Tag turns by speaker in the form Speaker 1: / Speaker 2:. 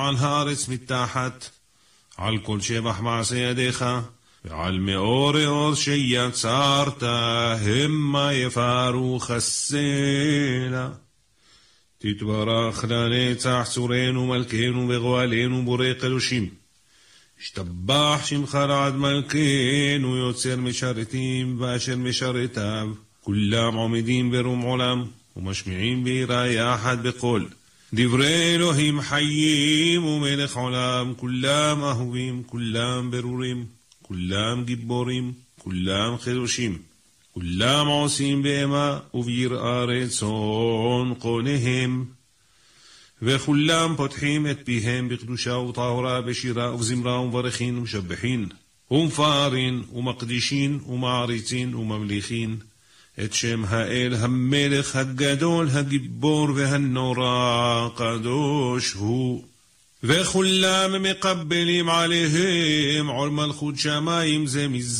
Speaker 1: על הארץ מתחת, על כל שבח מעשה ידיך, ועל מאור אור שיצרת, המה יפרוך הסלע. תתברך לנצח צורנו מלכנו וגואלנו בורא קדושים. השתבח שמך לעד מלכנו יוצר משרתים ואשר משרתיו, כולם עומדים ברום עולם ומשמיעים ביראה יחד בקול. דברי אלוהים חיים ומלך עולם, כולם אהובים, כולם ברורים, כולם גיבורים, כולם קדושים, כולם עושים באמה וביראה רצון קונהם, וכולם פותחים את פיהם בקדושה וטהרה, בשירה ובזמרה ומברכין ומשבחין ומפארין ומקדישין ומעריצין וממליכין את שם האל המלך הגדול הגיבור והנורא קדוש הוא. וכולם מקבלים עליהם עול מלכות שמיים זה מזה